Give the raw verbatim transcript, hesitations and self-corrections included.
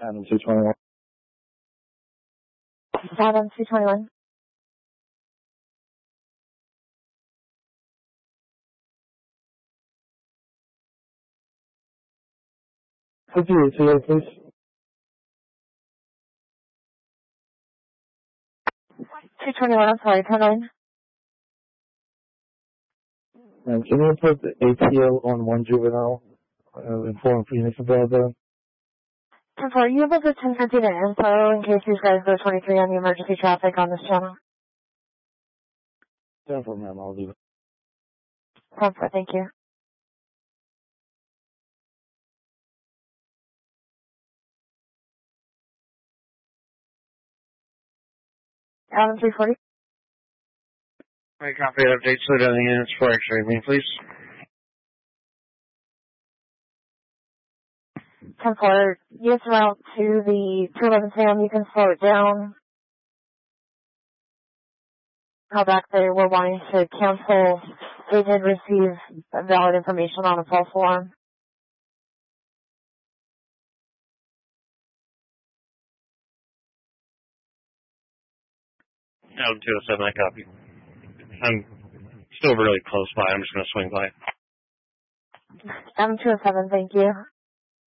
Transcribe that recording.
Adam two twenty-one. Adam two twenty-one. fifty-eight today, please. two twenty-one, I'm sorry, ten nine. Um, can you put the A T L on one juvenile uh, in four Phoenix available? ten four, are you able to ten fifty to info in case these guys go twenty-three on the emergency traffic on this channel? ten four, ma'am, I'll do it. ten four, thank you. Adam three forty. Right, copy that update, slow down the units for X-ray, me, please. ten four, yes, route to the two eleven Sam, you can slow it down. How back they were wanting to cancel. They did receive valid information on a false alarm. Adam two oh seven, I copy. I'm still really close by, I'm just going to swing by. Adam two oh seven, thank you.